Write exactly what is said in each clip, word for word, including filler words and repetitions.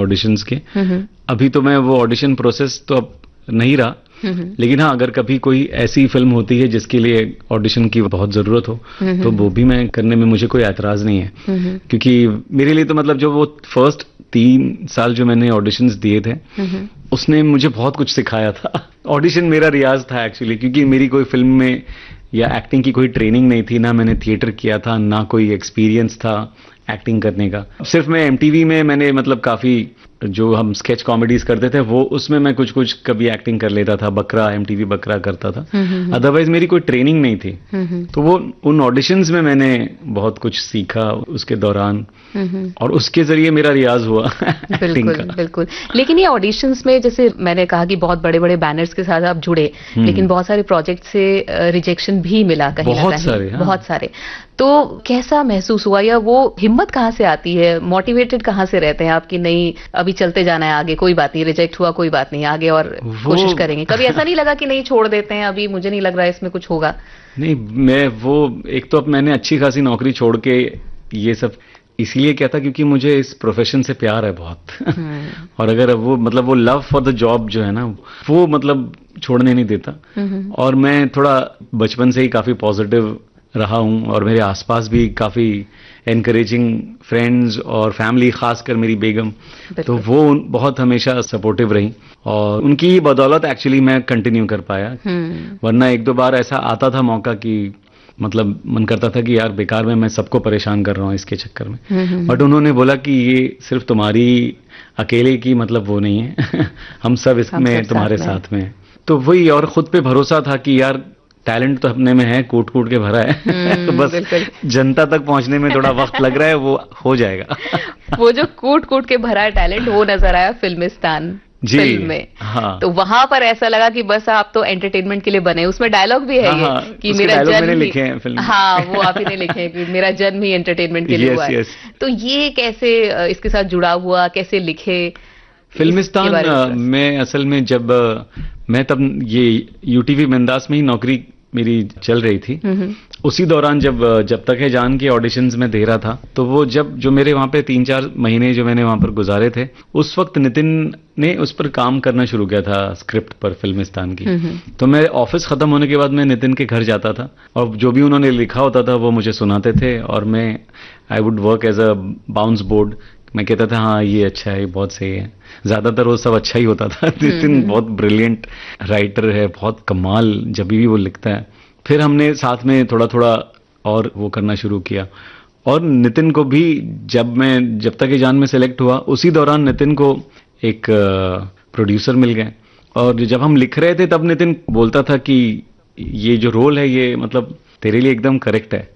Auditions के। अभी तो मैं वो ऑडिशन प्रोसेस तो अब नहीं रहा, लेकिन हाँ अगर कभी कोई ऐसी फिल्म होती है जिसके लिए ऑडिशन की बहुत जरूरत हो तो वो भी मैं करने में मुझे कोई ऐतराज नहीं है, क्योंकि मेरे लिए तो मतलब जो वो फर्स्ट तीन साल जो मैंने ऑडिशंस दिए थे उसने मुझे बहुत कुछ सिखाया था। ऑडिशन मेरा रियाज था एक्चुअली, क्योंकि मेरी कोई फिल्म में या एक्टिंग की कोई ट्रेनिंग नहीं थी, ना मैंने थिएटर किया था, ना कोई एक्सपीरियंस था एक्टिंग करने का। सिर्फ मैं एमटीवी में मैंने मतलब काफी जो हम स्केच कॉमेडीज करते थे वो उसमें मैं कुछ कुछ कभी एक्टिंग कर लेता था, बकरा एमटीवी बकरा करता था, अदरवाइज मेरी कोई ट्रेनिंग नहीं थी। तो वो उन ऑडिशंस में मैंने बहुत कुछ सीखा उसके दौरान और उसके जरिए मेरा रियाज हुआ एक्टिंग बिल्कुल का। बिल्कुल। लेकिन ये ऑडिशंस में जैसे मैंने कहा कि बहुत बड़े बड़े बैनर्स के साथ आप जुड़े, लेकिन बहुत सारे प्रोजेक्ट से रिजेक्शन भी मिला कहीं ना बहुत कहीं, सारे, हाँ। बहुत सारे। तो कैसा महसूस हुआ, या वो हिम्मत कहाँ से आती है, मोटिवेटेड कहाँ से रहते हैं आप कि नहीं अभी चलते जाना है आगे, कोई बात नहीं, रिजेक्ट हुआ कोई बात नहीं, आगे और कोशिश करेंगे? कभी ऐसा नहीं लगा कि नहीं छोड़ देते हैं अभी, मुझे नहीं लग रहा है इसमें कुछ होगा? नहीं, मैं वो एक तो अब मैंने अच्छी खासी नौकरी छोड़ के ये सब इसलिए क्या था क्योंकि मुझे इस प्रोफेशन से प्यार है बहुत और अगर वो मतलब वो लव फॉर द जॉब जो है ना वो मतलब छोड़ने नहीं देता। और मैं थोड़ा बचपन से ही काफी पॉजिटिव रहा हूं और मेरे आसपास भी काफी एनकरेजिंग फ्रेंड्स और फैमिली, खासकर मेरी बेगम, तो वो बहुत हमेशा सपोर्टिव रही और उनकी ही बदौलत एक्चुअली मैं कंटिन्यू कर पाया। वरना एक दो बार ऐसा आता था मौका कि मतलब मन करता था कि यार बेकार में मैं सबको परेशान कर रहा हूँ इसके चक्कर में, बट उन्होंने बोला कि ये सिर्फ तुम्हारी अकेले की मतलब वो नहीं है हम सब इसमें हम तुम्हारे साथ में, साथ में। तो वही, और खुद पे भरोसा था कि यार टैलेंट तो अपने में है, कूट कूट के भरा है तो बस जनता तक पहुंचने में थोड़ा वक्त लग रहा है, वो हो जाएगा वो जो कूट कूट के भरा टैलेंट वो नजर आया फिल्मिस्तान फिल्म में। हाँ। तो वहां पर ऐसा लगा कि बस आप तो एंटरटेनमेंट के लिए बने। उसमें डायलॉग भी है हाँ, ये हाँ, कि मेरा जन्म मैंने लिखे हैं फिल्म में। हाँ, वो आप ही ने लिखे हैं कि मेरा जन्म ही एंटरटेनमेंट के लिए yes, हुआ है। yes. तो ये कैसे इसके साथ जुड़ा हुआ, कैसे लिखे फिल्मिस्तान? मैं असल में जब मैं तब ये यूटीवी बिंदास में ही नौकरी मेरी चल रही थी, उसी दौरान जब जब तक है जान के ऑडिशंस में दे रहा था, तो वो जब जो मेरे वहां पे तीन चार महीने जो मैंने वहां पर गुजारे थे, उस वक्त नितिन ने उस पर काम करना शुरू किया था स्क्रिप्ट पर फिल्मिस्तान की। तो मैं ऑफिस खत्म होने के बाद मैं नितिन के घर जाता था और जो भी उन्होंने लिखा होता था वो मुझे सुनाते थे और मैं I would work as a bounce board. मैं कहता था हाँ ये अच्छा है, ये बहुत सही है। ज्यादातर वो सब अच्छा ही होता था। नितिन बहुत ब्रिलियंट राइटर है, बहुत कमाल जब भी वो लिखता है। फिर हमने साथ में थोड़ा थोड़ा और वो करना शुरू किया और नितिन को भी जब मैं जब तक ये जान में सेलेक्ट हुआ उसी दौरान नितिन को एक प्रोड्यूसर मिल गए और जब हम लिख रहे थे तब नितिन बोलता था कि ये जो रोल है ये मतलब तेरे लिए एकदम करेक्ट है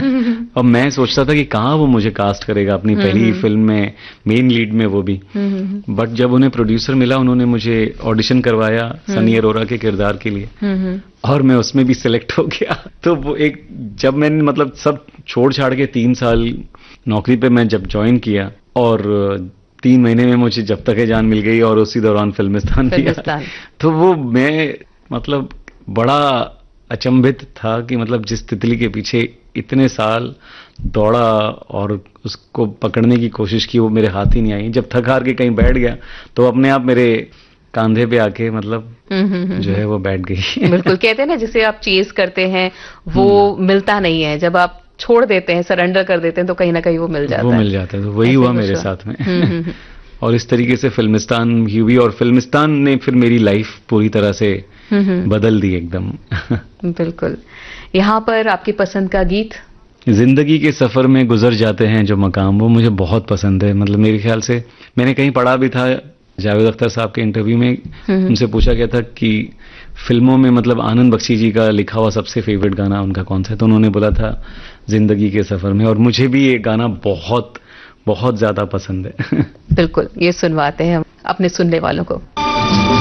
और मैं सोचता था कि कहाँ वो मुझे कास्ट करेगा अपनी पहली फिल्म में मेन लीड में, वो भी। बट जब उन्हें प्रोड्यूसर मिला उन्होंने मुझे ऑडिशन करवाया सनी अरोरा के किरदार के लिए और मैं उसमें भी सिलेक्ट हो गया। तो वो एक जब मैंने मतलब सब छोड़ छाड़ के तीन साल नौकरी पे मैं जब ज्वाइन किया और तीन महीने में मुझे जब तक है जान मिल गई और उसी दौरान फिल्मिस्तान किया, तो वो मैं मतलब बड़ा अचंभित था कि मतलब जिस तितली के पीछे इतने साल दौड़ा और उसको पकड़ने की कोशिश की वो मेरे हाथ ही नहीं आई। जब थक हार के कहीं बैठ गया तो अपने आप मेरे कांधे पे आके मतलब जो है वो बैठ गई। बिल्कुल, कहते हैं ना जिसे आप चेज करते हैं वो मिलता नहीं है, जब आप छोड़ देते हैं, सरेंडर कर देते हैं तो कहीं ना कहीं वो मिल जाता वो है। वो मिल जाता है, तो वही हुआ मेरे साथ में और इस तरीके से फिल्मिस्तान हुई और फिल्मिस्तान ने फिर मेरी लाइफ पूरी तरह से बदल दी एकदम। बिल्कुल। यहाँ पर आपकी पसंद का गीत? जिंदगी के सफर में गुजर जाते हैं जो मकाम, वो मुझे बहुत पसंद है। मतलब मेरे ख्याल से मैंने कहीं पढ़ा भी था, जावेद अख्तर साहब के इंटरव्यू में उनसे पूछा गया था कि फिल्मों में मतलब आनंद बख्शी जी का लिखा हुआ सबसे फेवरेट गाना उनका कौन सा है, तो उन्होंने बोला था जिंदगी के सफर में। और मुझे भी ये गाना बहुत बहुत ज्यादा पसंद है। बिल्कुल, ये सुनवाते हैं अपने सुनने वालों को।